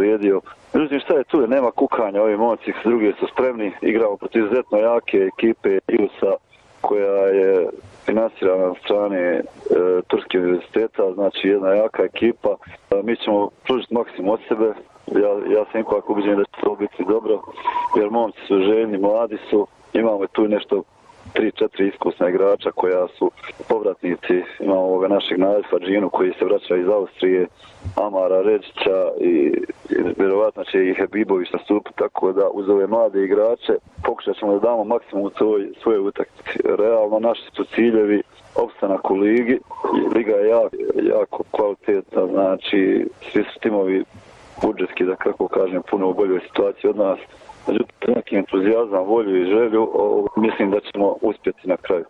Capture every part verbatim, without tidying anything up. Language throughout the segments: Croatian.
povrijedio. Međutim, šta je tu? Nema kukanja, ovi momci s druge su spremni. Igramo protiv izuzetno jake ekipe Ilusa, koja je finansirana na strane e, Turskih univerziteta, znači jedna jaka ekipa. E, mi ćemo pružiti maksimum od sebe. Ja, ja sam ipak ubeđen da će to biti dobro, jer momci su željni, mladi su. Imamo tu nešto tri četiri iskusna igrača koja su povratnici. Imamo ovoga našeg Nadifa Džinu koji se vraća iz Austrije, Amara Ređića i, i vjerovatno će i Hebibović nastupiti, tako da uz ove mlade igrače pokušat ćemo da damo maksimum svoj, svoje utakmice. Realno naši su ciljevi opstanak u ligi. Liga je jako, jako kvalitetna, znači svi su timovi budžetski, da kako kažem, puno u boljoj situaciji od nas. Međutim, neki entuzijazam, volju i želju, o, mislim da ćemo uspjeti na kraju.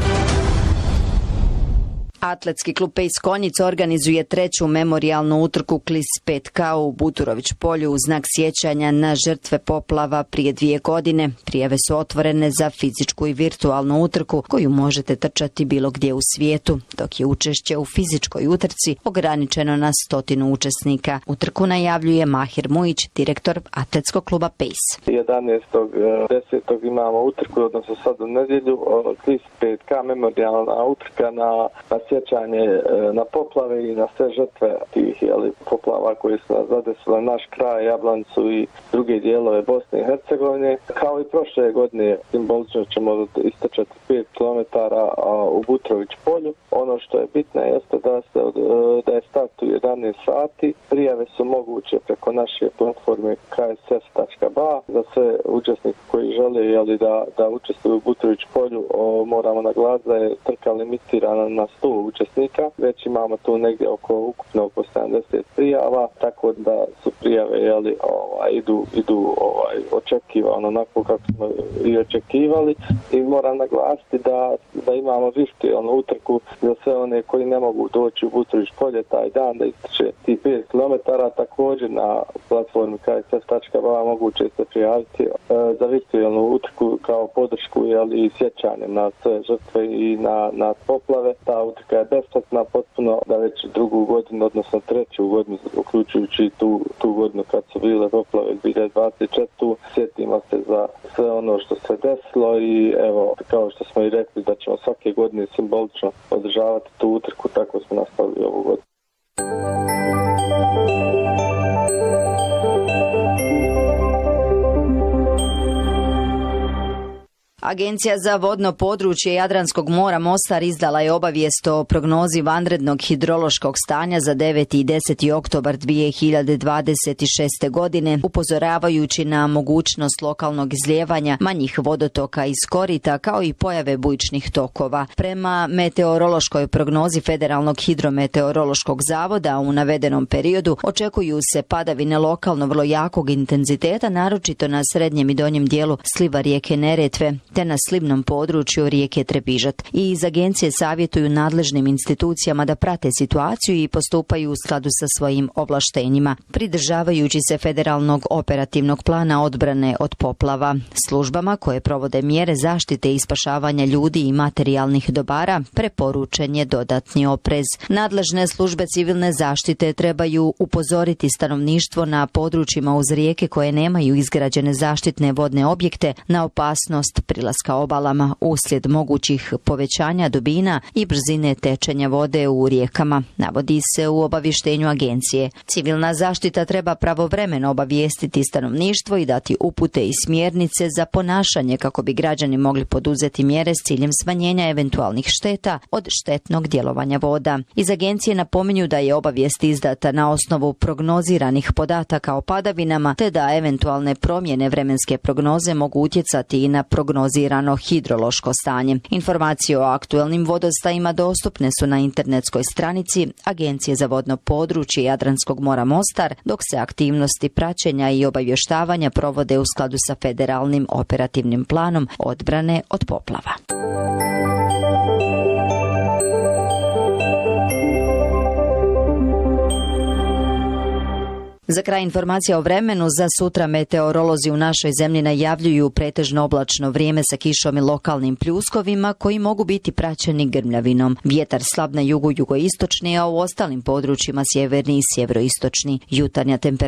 Atletski klub Pejs Konjic organizuje treću memorijalnu utrku Klis pet ka u Buturović polju u znak sjećanja na žrtve poplava prije dvije godine. Prijave su otvorene za fizičku i virtualnu utrku koju možete trčati bilo gdje u svijetu, dok je učešće u fizičkoj utrci ograničeno na stotinu učesnika. Utrku najavljuje Mahir Mujić, direktor Atletskog kluba Pejs. jedanaestog desetog imamo utrku, odnosno sad u nedjelju, Klis pet ka memorijalna utrka na sjećanje na poplave i na sve žrtve tih jeli, poplava koje su nas zadesile naš kraj, Jablanicu i druge dijelove Bosne i Hercegovine. Kao i prošle godine simbolično ćemo istrčati pet kilometara u Butrović polju. Ono što je bitno jeste da, se, da je start u jedanaest sati. Prijave su moguće preko naše platforme k s f tačka b a. Za sve učesnike koji žele jeli, da, da učestvuju u Butrović polju, o, moramo naglasiti da je trka limitirana na sto učesnika, već imamo tu negdje oko ukupno oko sedamdeset prijava, tako da su prijave jeli, ovaj, idu, idu ovaj, očekivano onako kako smo i očekivali i moram naglasiti da, da imamo virtualnu utrku za sve one koji ne mogu doći u Butrović polje taj dan da ističe ti pet kilometara, također na platformi k s f tačka b a moguće se prijaviti e, za virtualnu utrku kao podršku jeli, i sjećanjem na sve žrtve i na, na poplave. Ta utrka je besplatna potpuno, da već drugu godinu, odnosno treću godinu, uključujući tu, tu godinu kad su bile poplave dvije hiljade dvadeset četvrte. Sjetimo se za sve ono što se desilo i evo, kao što smo i rekli da ćemo svake godine simbolično održavati tu utrku, tako smo nastavili ovu godinu. Agencija za vodno područje Jadranskog mora Mostar izdala je obavijest o prognozi vanrednog hidrološkog stanja za deveti i deseti oktobar dvije hiljade dvadeset šeste. godine, upozoravajući na mogućnost lokalnog izlijevanja manjih vodotoka iz korita kao i pojave bujičnih tokova. Prema meteorološkoj prognozi Federalnog hidrometeorološkog zavoda u navedenom periodu očekuju se padavine lokalno vrlo jakog intenziteta, naročito na srednjem i donjem dijelu sliva rijeke Neretve, te na slivnom području rijeke Trebižat. I iz agencije savjetuju nadležnim institucijama da prate situaciju i postupaju u skladu sa svojim ovlaštenjima, pridržavajući se federalnog operativnog plana odbrane od poplava. Službama koje provode mjere zaštite i spašavanja ljudi i materijalnih dobara preporučen je dodatni oprez. Nadležne službe civilne zaštite trebaju upozoriti stanovništvo na područjima uz rijeke koje nemaju izgrađene zaštitne vodne objekte na opasnost prilaska obalama uslijed mogućih povećanja dubina i brzine tečenja vode u rijekama, navodi se u obavještenju agencije. Civilna zaštita treba pravovremeno obavijestiti stanovništvo i dati upute i smjernice za ponašanje kako bi građani mogli poduzeti mjere s ciljem smanjenja eventualnih šteta od štetnog djelovanja voda. Iz agencije napominju da je obavijest izdata na osnovu prognoziranih podataka o padavinama, te da eventualne promjene vremenske prognoze mogu utjecati i na prognozirano hidrološko stanje. Informacije o aktuelnim vodostajima dostupne su na internetskoj stranici Agencije za vodno područje Jadranskog mora Mostar, dok se aktivnosti praćenja i obavještavanja provode u skladu sa federalnim operativnim planom odbrane od poplava. Za kraj informacija o vremenu. Za sutra meteorolozi u našoj zemlji najavljuju pretežno oblačno vrijeme sa kišom i lokalnim pljuskovima koji mogu biti praćeni grmljavinom. Vjetar slab na jugu jugoistočni, a u ostalim područjima sjeverni i sjeveroistočni. Jutarnja temperatura